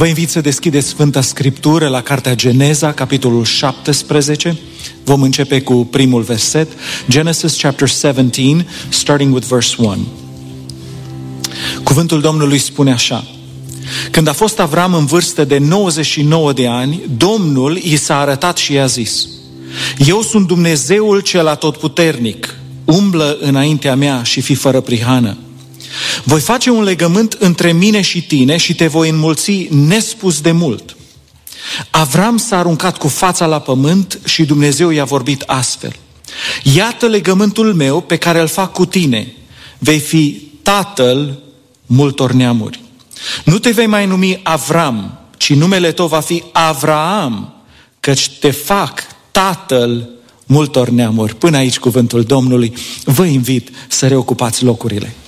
Vă invit să deschideți Sfânta Scriptură la Cartea Geneza, capitolul 17. Vom începe cu primul verset. Genesis chapter 17, starting with verse 1. Cuvântul Domnului spune așa: Când a fost Avram în vârstă de 99 de ani, Domnul i s-a arătat și i-a zis: Eu sunt Dumnezeul cel atotputernic, umblă înaintea mea și fii fără prihană. Voi face un legământ între mine și tine și te voi înmulți nespus de mult. Avram s-a aruncat cu fața la pământ și Dumnezeu i-a vorbit astfel: Iată legământul meu pe care îl fac cu tine, vei fi tatăl multor neamuri. Nu te vei mai numi Avram, ci numele tău va fi Avraam, căci te fac tatăl multor neamuri. Până aici cuvântul Domnului. Vă invit să reocupați locurile.